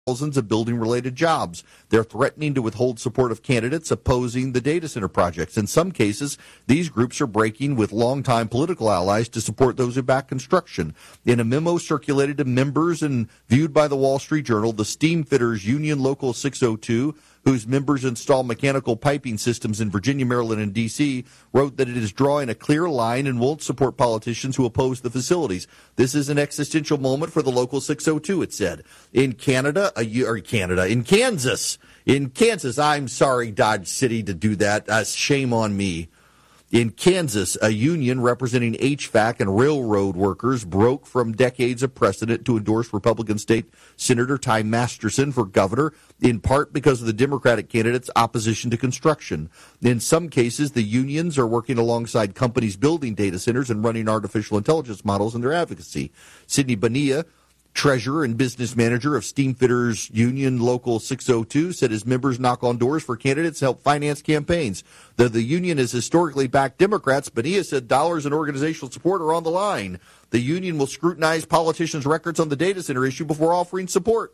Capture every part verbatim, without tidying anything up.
thousands of building-related jobs. They're threatening to withhold support of candidates opposing the data center projects. In some cases, these groups are breaking with longtime political allies to support those who back construction. In a memo circulated to members and viewed by the Wall Street Journal, the Steamfitters Union Local six oh two, whose members install mechanical piping systems in Virginia, Maryland, and D C, wrote that it is drawing a clear line and won't support politicians who oppose the facilities. This is an existential moment for the Local six oh two, it said. In Canada, a, or Canada, in Kansas, in Kansas, I'm sorry, Dodge City, to do that. Uh, shame on me. In Kansas, a union representing H V A C and railroad workers broke from decades of precedent to endorse Republican State Senator Ty Masterson for governor, in part because of the Democratic candidate's opposition to construction. In some cases, the unions are working alongside companies building data centers and running artificial intelligence models in their advocacy. Sidney Bonilla, treasurer and business manager of Steamfitters Union Local six oh two, said his members knock on doors for candidates to help finance campaigns. Though the union has historically backed Democrats, Bonilla said dollars and organizational support are on the line. The union will scrutinize politicians' records on the data center issue before offering support.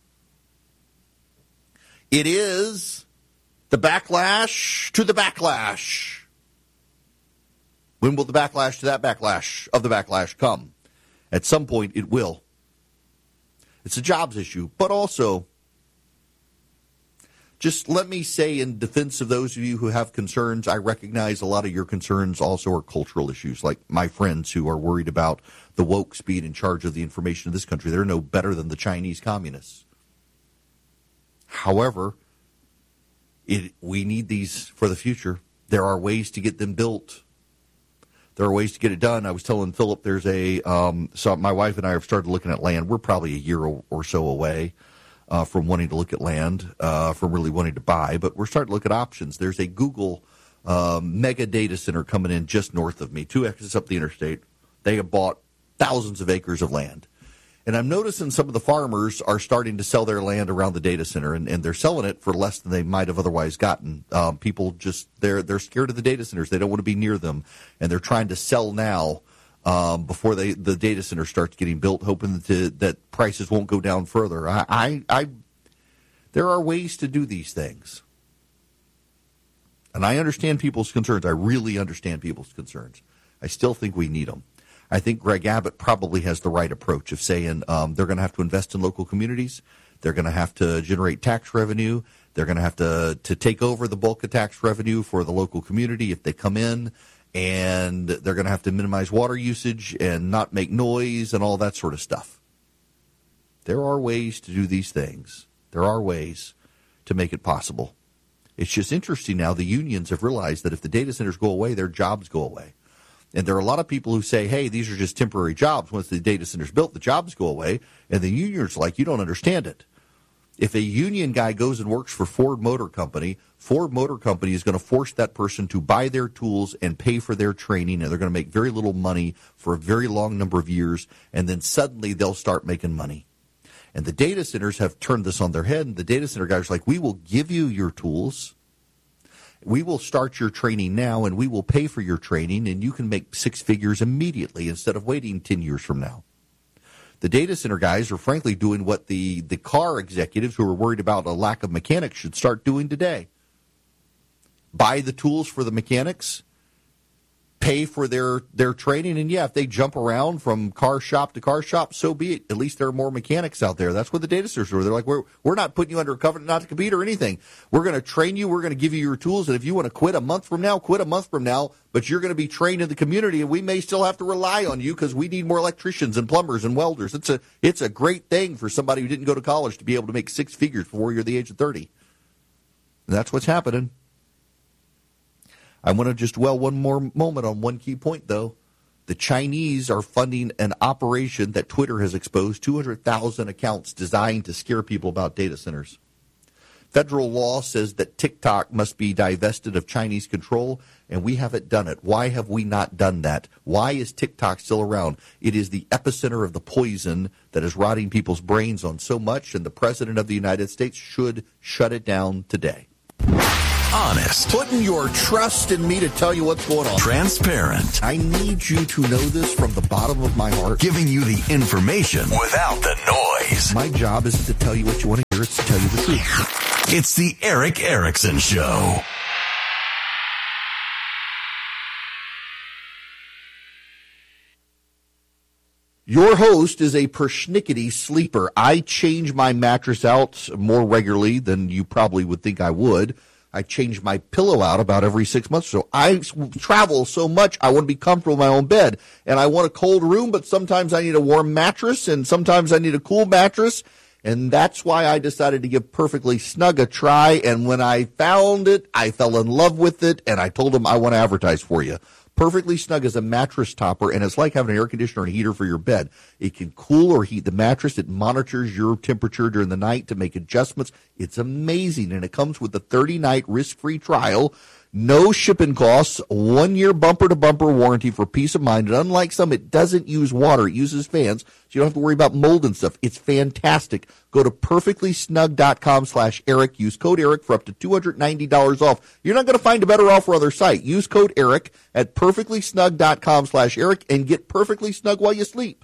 It is the backlash to the backlash. When will the backlash to that backlash of the backlash come? At some point, it will. It's a jobs issue, but also, just let me say in defense of those of you who have concerns, I recognize a lot of your concerns also are cultural issues, like my friends who are worried about the wokes being in charge of the information of this country. They're no better than the Chinese communists. However, it, we need these for the future. There are ways to get them built. There are ways to get it done. I was telling Philip there's a um, – so my wife and I have started looking at land. We're probably a year or so away uh, from wanting to look at land, uh, from really wanting to buy. But we're starting to look at options. There's a Google um, mega data center coming in just north of me, two exits up the interstate. They have bought thousands of acres of land. And I'm noticing some of the farmers are starting to sell their land around the data center, and, and they're selling it for less than they might have otherwise gotten. Um, people just, they're they're scared of the data centers. They don't want to be near them, and they're trying to sell now um, before they the data center starts getting built, hoping that, the, that prices won't go down further. I, I, I, there are ways to do these things. And I understand people's concerns. I really understand people's concerns. I still think we need them. I think Greg Abbott probably has the right approach of saying um, they're going to have to invest in local communities. They're going to have to generate tax revenue. They're going to have to to take over the bulk of tax revenue for the local community if they come in. And they're going to have to minimize water usage and not make noise and all that sort of stuff. There are ways to do these things. There are ways to make it possible. It's just interesting now the unions have realized that if the data centers go away, their jobs go away. And there are a lot of people who say, hey, these are just temporary jobs. Once the data center's built, the jobs go away. And the union's like, you don't understand it. If a union guy goes and works for Ford Motor Company, Ford Motor Company is going to force that person to buy their tools and pay for their training, and they're going to make very little money for a very long number of years, and then suddenly they'll start making money. And the data centers have turned this on their head, and the data center guys are like, we will give you your tools. We will start your training now, and we will pay for your training, and you can make six figures immediately instead of waiting ten years from now. The data center guys are frankly doing what the, the car executives who are worried about a lack of mechanics should start doing today. Buy the tools for the mechanics, pay for their, their training, and yeah, if they jump around from car shop to car shop, so be it. At least there are more mechanics out there. That's what the data centers are. They're like, we're we're not putting you under a covenant not to compete or anything. We're going to train you. We're going to give you your tools, and if you want to quit a month from now, quit a month from now, but you're going to be trained in the community, and we may still have to rely on you because we need more electricians and plumbers and welders. It's a it's a great thing for somebody who didn't go to college to be able to make six figures before you're the age of thirty. And that's what's happening. I want to just dwell one more moment on one key point, though. The Chinese are funding an operation that Twitter has exposed, two hundred thousand accounts designed to scare people about data centers. Federal law says that TikTok must be divested of Chinese control, and we haven't done it. Why have we not done that? Why is TikTok still around? It is the epicenter of the poison that is rotting people's brains on so much, and the President of the United States should shut it down today. Honest. Putting your trust in me to tell you what's going on. Transparent. I need you to know this from the bottom of my heart. Giving you the information without the noise. Fridays. My job isn't to tell you what you want to hear, it's to tell you the truth. It's the Eric Erickson Show. Your host is a persnickety sleeper. I change my mattress out more regularly than you probably would think I would. I change my pillow out about every six months or so. I travel so much, I want to be comfortable in my own bed. And I want a cold room, but sometimes I need a warm mattress, and sometimes I need a cool mattress. And that's why I decided to give Perfectly Snug a try. And when I found it, I fell in love with it, and I told them I want to advertise for you. Perfectly Snug is a mattress topper, and it's like having an air conditioner and a heater for your bed. It can cool or heat the mattress. It monitors your temperature during the night to make adjustments. It's amazing, and it comes with a thirty-night risk-free trial, no shipping costs, one-year bumper-to-bumper warranty for peace of mind. And unlike some, it doesn't use water. It uses fans, so you don't have to worry about mold and stuff. It's fantastic. Go to perfectly snug dot com slash Eric. Use code Eric for up to two hundred ninety dollars off. You're not going to find a better offer on their site. Use code Eric at perfectly snug dot com slash Eric and get perfectly snug while you sleep.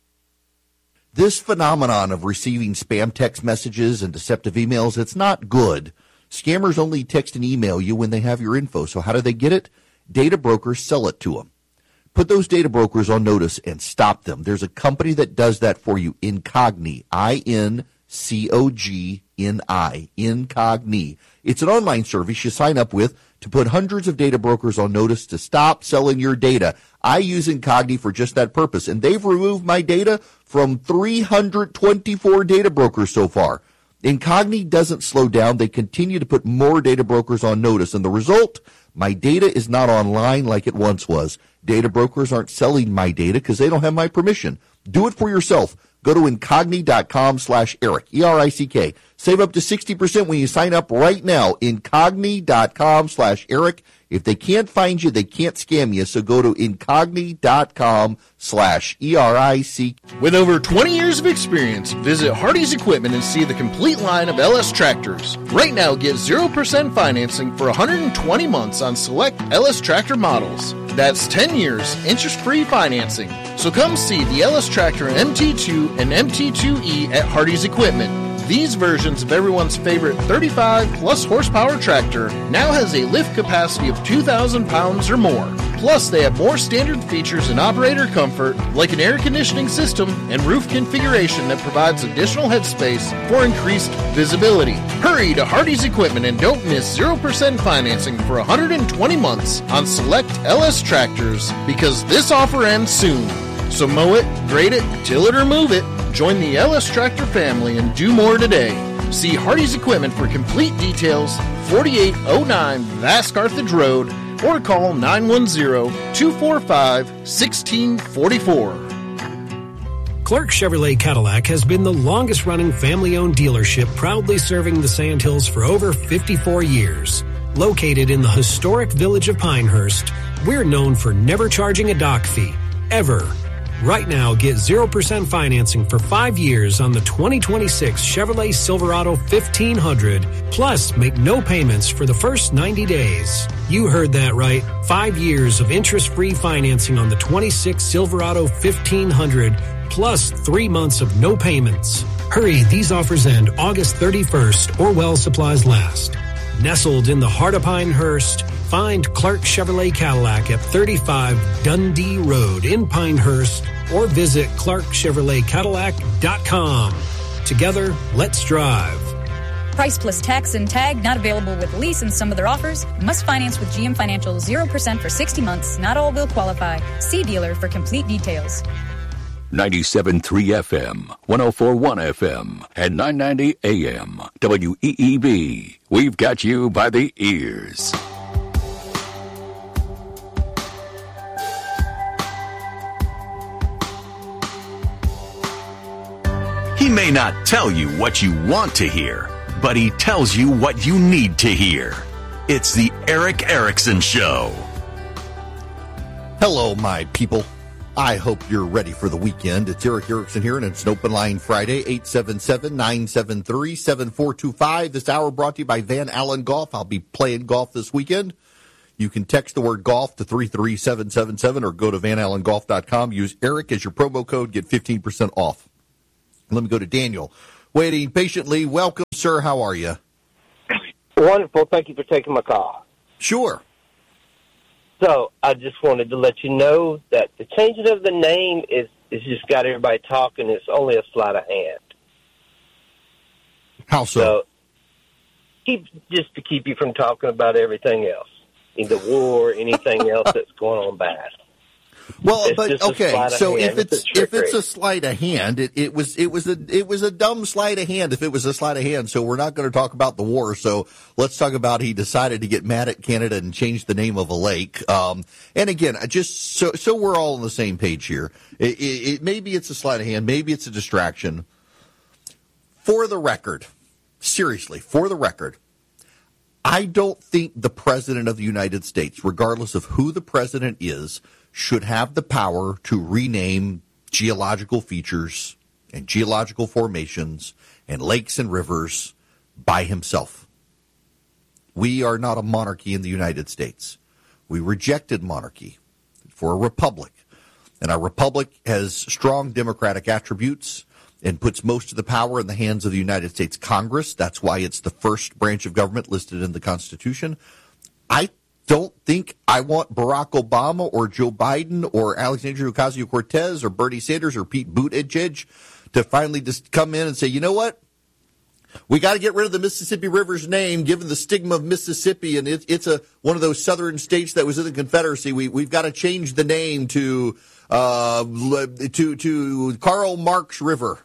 This phenomenon of receiving spam text messages and deceptive emails, it's not good. Scammers only text and email you when they have your info. So how do they get it? Data brokers sell it to them. Put those data brokers on notice and stop them. There's a company that does that for you, Incogni, I N C O G N I, Incogni. It's an online service you sign up with to put hundreds of data brokers on notice to stop selling your data. I use Incogni for just that purpose, and they've removed my data from three hundred twenty-four data brokers so far. Incogni doesn't slow down. They continue to put more data brokers on notice. And the result, my data is not online like it once was. Data brokers aren't selling my data because they don't have my permission. Do it for yourself. Go to incogni dot com slash Eric, E R I C K. Save up to sixty percent when you sign up right now. incogni dot com slash Eric. If they can't find you, they can't scam you. So go to incogni dot com slash E R I C K. With over twenty years of experience, visit Hardy's Equipment and see the complete line of L S tractors. Right now, get zero percent financing for one hundred twenty months on select L S tractor models. That's ten years interest-free financing. So come see the L S Tractor M T two and M T two E at Hardy's Equipment. These versions of everyone's favorite thirty-five plus horsepower tractor now has a lift capacity of two thousand pounds or more. Plus, they have more standard features and operator comfort, like an air conditioning system and roof configuration that provides additional headspace for increased visibility. Hurry to Hardy's Equipment and don't miss zero percent financing for one hundred twenty months on select L S tractors, because this offer ends soon. So mow it, grade it, till it or move it. Join the L S Tractor family and do more today. See Hardy's Equipment for complete details, forty-eight oh nine Vass Carthage Road, or call nine one zero, two four five, one six four four. Clark Chevrolet Cadillac has been the longest-running family-owned dealership, proudly serving the Sandhills for over fifty-four years. Located in the historic village of Pinehurst, we're known for never charging a dock fee, ever. Right now, get zero percent financing for five years on the twenty twenty-six Chevrolet Silverado fifteen hundred, plus make no payments for the first ninety days. You heard that right. Five years of interest-free financing on the twenty-six Silverado fifteen hundred, plus three months of no payments. Hurry, these offers end August thirty-first or while supplies last. Nestled in the heart of Pinehurst, find Clark Chevrolet Cadillac at thirty-five Dundee Road in Pinehurst or visit clark chevrolet cadillac dot com. Together, let's drive. Price plus tax and tag not available with lease and some other offers. Must finance with G M Financial zero percent for sixty months. Not all will qualify. See dealer for complete details. ninety-seven point three F M, one oh four point one F M, and nine ninety A M. W E E B. We've got you by the ears. He may not tell you what you want to hear, but he tells you what you need to hear. It's the Eric Erickson Show. Hello, my people. I hope you're ready for the weekend. It's Eric Erickson here, and it's an open line Friday, eight seven seven, nine seven three, seven four two five. This hour brought to you by Van Allen Golf. I'll be playing golf this weekend. You can text the word golf to three three seven seven seven or go to van allen golf dot com. Use Eric as your promo code. Get fifteen percent off. Let me go to Daniel. Waiting patiently. Welcome, sir. How are you? Wonderful. Thank you for taking my call. Sure. So I just wanted to let you know that the changing of the name is, is just got everybody talking. It's only a sleight of hand. How so? So keep just to keep you from talking about everything else, either war or anything else that's going on bad. Well, It's but just a okay, sleight of so hand. if it's It's a if it's trickery. a sleight of hand, it, it was it was a it was a dumb sleight of hand. If it was a sleight of hand, so we're not going to talk about the war. So let's talk about he decided to get mad at Canada and change the name of a lake. Um, and again, I just so so we're all on the same page here. It, it, it maybe it's a sleight of hand, maybe it's a distraction. For the record, seriously, for the record, I don't think the president of the United States, regardless of who the president is, should have the power to rename geological features and geological formations and lakes and rivers by himself. We are not a monarchy in the United States. We rejected monarchy for a republic. And our republic has strong democratic attributes and puts most of the power in the hands of the United States Congress. That's why it's the first branch of government listed in the Constitution. I don't think I want Barack Obama or Joe Biden or Alexandria Ocasio-Cortez or Bernie Sanders or Pete Buttigieg to finally just come in and say, you know what? We got to get rid of the Mississippi River's name, given the stigma of Mississippi, and it, it's a one of those southern states that was in the Confederacy. We, we've got to change the name to uh, to to Karl Marx River.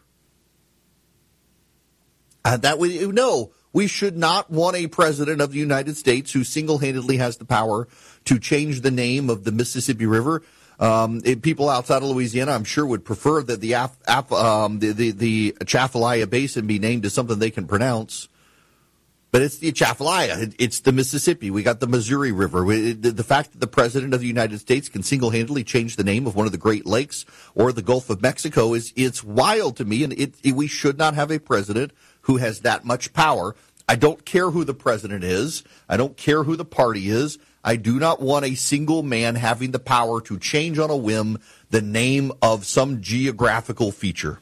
Uh, that we no. We should not want a president of the United States who single-handedly has the power to change the name of the Mississippi River. Um, it, people outside of Louisiana, I'm sure, would prefer that the Af, Af, um, the, the, the Atchafalaya Basin be named as something they can pronounce. But it's the Atchafalaya. It, it's the Mississippi. We got the Missouri River. We, the, the fact that the president of the United States can single-handedly change the name of one of the Great Lakes or the Gulf of Mexico is it's wild to me, and it, it, we should not have a president who has that much power. I don't care who the president is. I don't care who the party is. I do not want a single man having the power to change on a whim the name of some geographical feature.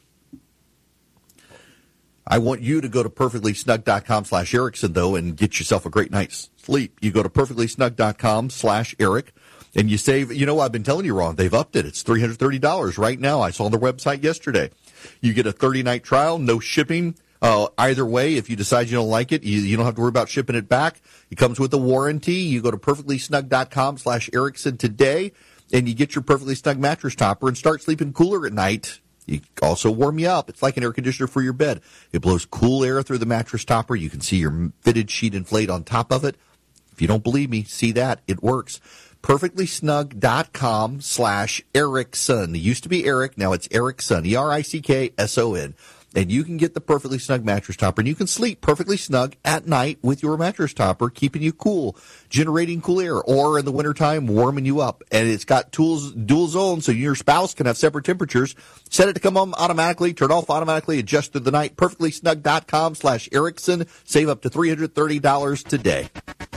I want you to go to perfectlysnug.com slash Erickson, though, and get yourself a great night's sleep. You go to perfectlysnug.com slash Eric, and you save, you know, I've been telling you wrong. They've upped it. It's three hundred thirty dollars right now. I saw their website yesterday. You get a thirty-night trial, no shipping. Uh, either way, if you decide you don't like it, you, you don't have to worry about shipping it back. It comes with a warranty. You go to perfectlysnug.com slash Erickson today, and you get your Perfectly Snug mattress topper and start sleeping cooler at night. You also warm you up. It's like an air conditioner for your bed. It blows cool air through the mattress topper. You can see your fitted sheet inflate on top of it. If you don't believe me, see that. It works. perfectlysnug.com slash Erickson. It used to be Eric. Now it's Erickson. E R I C K S O N. And you can get the Perfectly Snug mattress topper, and you can sleep perfectly snug at night with your mattress topper, keeping you cool, generating cool air, or in the wintertime, warming you up. And it's got tools, dual zone, so your spouse can have separate temperatures. Set it to come on automatically, turn off automatically, adjust through the night. perfectlysnug.com slash Erickson. Save up to three hundred thirty dollars today.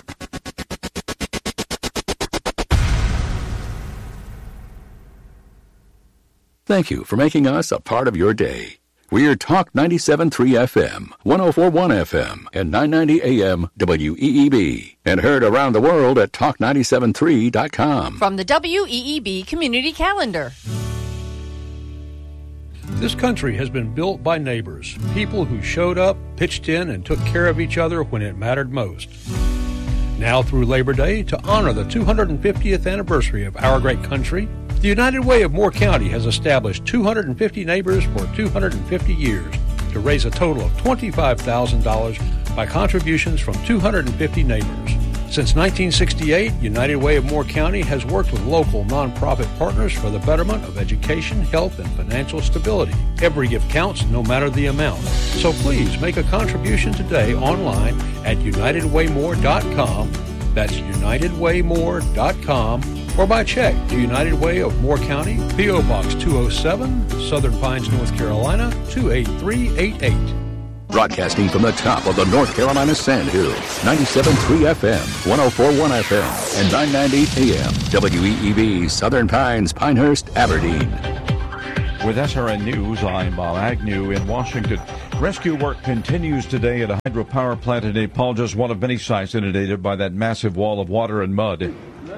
Thank you for making us a part of your day. We're Talk ninety-seven point three F M, one oh four point one F M, and nine ninety A M W E E B, and heard around the world at talk nine seven three dot com. From the W E E B Community Calendar. This country has been built by neighbors, people who showed up, pitched in, and took care of each other when it mattered most. Now through Labor Day, to honor the two hundred fiftieth anniversary of our great country, the United Way of Moore County has established two hundred fifty neighbors for two hundred fifty years to raise a total of twenty-five thousand dollars by contributions from two hundred fifty neighbors. Since nineteen sixty-eight, United Way of Moore County has worked with local nonprofit partners for the betterment of education, health, and financial stability. Every gift counts, no matter the amount. So please make a contribution today online at united way more dot com. That's united way more dot com. Or by check to United Way of Moore County, P O. Box two oh seven, Southern Pines, North Carolina, two eight three eight eight. Broadcasting from the top of the North Carolina Sandhills, ninety-seven point three F M, one oh four point one F M, and nine ninety A M, W E E B, Southern Pines, Pinehurst, Aberdeen. With S R N News, I'm Bob Agnew in Washington. Rescue work continues today at a hydropower plant in Nepal, just one of many sites inundated by that massive wall of water and mud.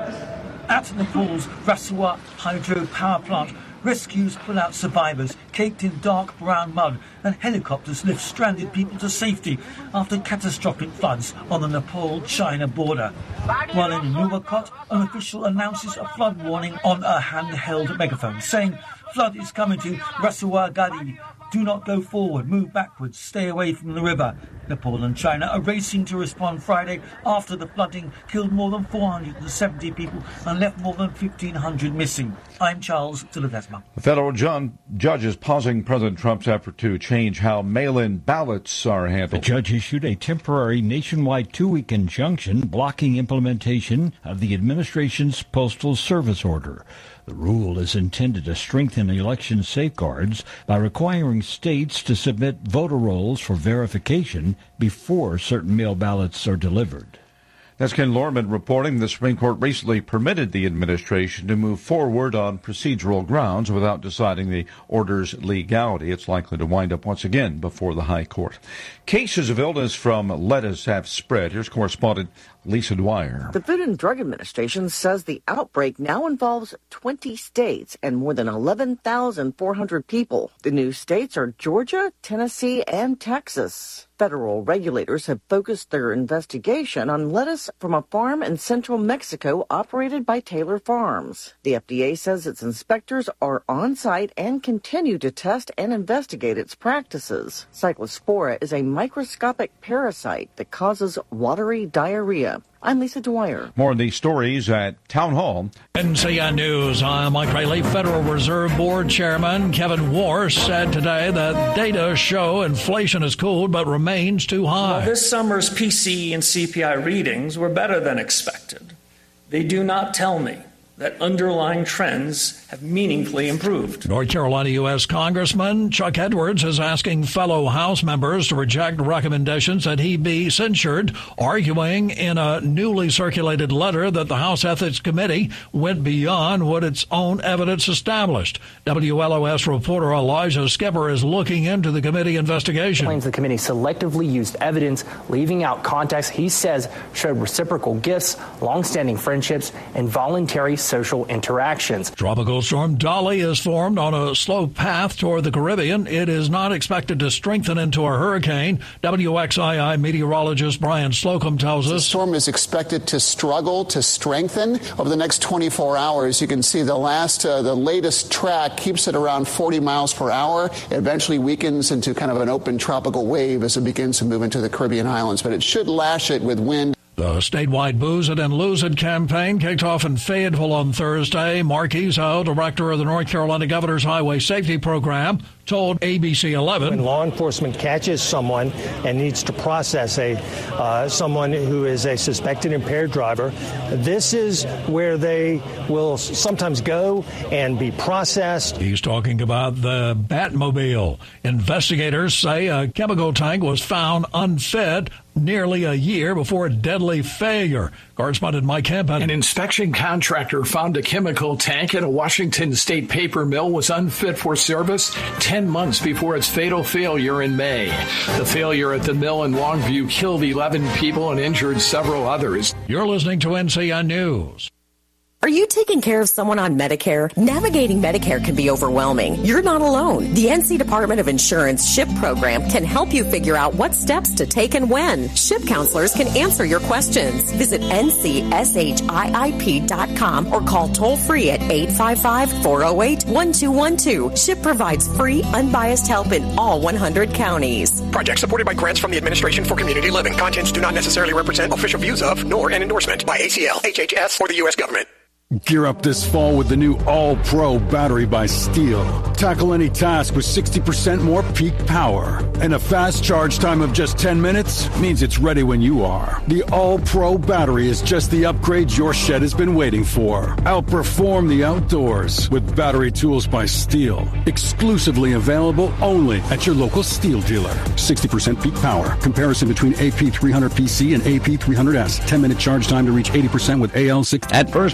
At Nepal's Rasua hydropower plant, rescues pull out survivors caked in dark brown mud, and helicopters lift stranded people to safety after catastrophic floods on the Nepal-China border. While in Nuwakot, an official announces a flood warning on a handheld megaphone, saying flood is coming to Rasua Gadi. Do not go forward, move backwards, stay away from the river. Nepal and China are racing to respond Friday after the flooding killed more than four hundred seventy people and left more than fifteen hundred missing. I'm Charles Tiladesma. A federal ju- judge is pausing President Trump's effort to change how mail-in ballots are handled. The judge issued a temporary nationwide two-week injunction blocking implementation of the administration's Postal Service order. The rule is intended to strengthen election safeguards by requiring states to submit voter rolls for verification before certain mail ballots are delivered. That's Ken Lorman reporting. The Supreme Court recently permitted the administration to move forward on procedural grounds without deciding the order's legality. It's likely to wind up once again before the High Court. Cases of illness from lettuce have spread. Here's correspondent Lisa Dwyer. The Food and Drug Administration says the outbreak now involves twenty states and more than eleven thousand four hundred people. The new states are Georgia, Tennessee, and Texas. Federal regulators have focused their investigation on lettuce from a farm in central Mexico operated by Taylor Farms. The F D A says its inspectors are on site and continue to test and investigate its practices. Cyclospora is a microscopic parasite that causes watery diarrhea. I'm Lisa Dwyer. More of these stories at Town Hall. N C N News. I'm Mike Rayleigh. Federal Reserve Board Chairman Kevin Warsh said today that data show inflation has cooled but remains too high. While this summer's P C E and C P I readings were better than expected, they do not tell me that underlying trends have meaningfully improved. North Carolina U S Congressman Chuck Edwards is asking fellow House members to reject recommendations that he be censured, arguing in a newly circulated letter that the House Ethics Committee went beyond what its own evidence established. W L O S reporter Elijah Skipper is looking into the committee investigation. He claims the committee selectively used evidence, leaving out context he says showed reciprocal gifts, long-standing friendships, and voluntary social interactions. Tropical storm Dolly is formed on a slow path toward the Caribbean. It is not expected to strengthen into a hurricane. W X I I meteorologist Brian Slocum tells us the storm is expected to struggle to strengthen over the next twenty-four hours. You can see the last, uh, the latest track keeps it around forty miles per hour. It eventually weakens into kind of an open tropical wave as it begins to move into the Caribbean islands, but it should lash it with wind. The statewide Booze It and Lose It campaign kicked off in Fayetteville on Thursday. Mark Ezo, director of the North Carolina Governor's Highway Safety Program, told A B C eleven. When law enforcement catches someone and needs to process a uh, someone who is a suspected impaired driver, this is where they will sometimes go and be processed. He's talking about the Batmobile. Investigators say a chemical tank was found unfit nearly a year before a deadly failure. Correspondent Mike Hempen. An inspection contractor found a chemical tank at a Washington state paper mill was unfit for service ten months before its fatal failure in May. The failure at the mill in Longview killed eleven people and injured several others. You're listening to N C N News. Are you taking care of someone on Medicare? Navigating Medicare can be overwhelming. You're not alone. The N C Department of Insurance SHIP program can help you figure out what steps to take and when. SHIP counselors can answer your questions. Visit N C S H I I P dot com or call toll-free at eight five five, four oh eight, one two one two. SHIP provides free, unbiased help in all one hundred counties. Project supported by grants from the Administration for Community Living. Contents do not necessarily represent official views of, nor an endorsement by A C L, H H S, or the U S government. Gear up this fall with the new All-Pro battery by Steel. Tackle any task with sixty percent more peak power. And a fast charge time of just ten minutes means it's ready when you are. The All-Pro battery is just the upgrade your shed has been waiting for. Outperform the outdoors with battery tools by Steel. Exclusively available only at your local Steel dealer. sixty percent peak power. Comparison between A P three hundred P C and A P three hundred S. ten minute charge time to reach eighty percent with A L six. At First Bank,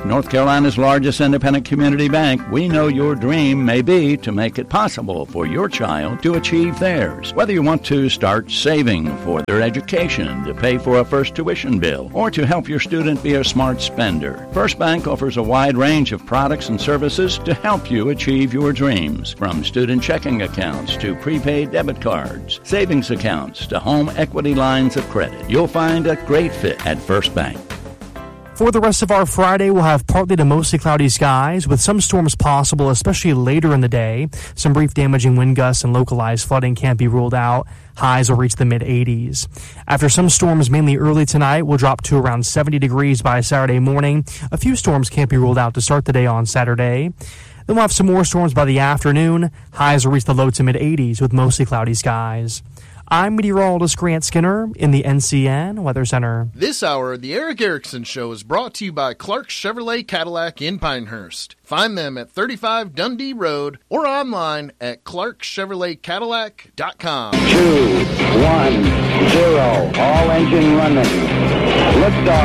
North Carolina's largest independent community bank, we know your dream may be to make it possible for your child to achieve theirs. Whether you want to start saving for their education, to pay for a first tuition bill, or to help your student be a smart spender, First Bank offers a wide range of products and services to help you achieve your dreams. From student checking accounts to prepaid debit cards, savings accounts to home equity lines of credit. You'll find a great fit at First Bank. For the rest of our Friday, we'll have partly to mostly cloudy skies with some storms possible, especially later in the day. Some brief damaging wind gusts and localized flooding can't be ruled out. Highs will reach the mid eighties. After some storms mainly early tonight, we'll drop to around seventy degrees by Saturday morning. A few storms can't be ruled out to start the day on Saturday. Then we'll have some more storms by the afternoon. Highs will reach the low to mid eighties with mostly cloudy skies. I'm meteorologist Grant Skinner in the N C N Weather Center. This hour, the Eric Erickson Show is brought to you by Clark Chevrolet Cadillac in Pinehurst. Find them at thirty-five Dundee Road or online at clark chevrolet cadillac dot com. Two, one, zero. All engine running. Liftoff.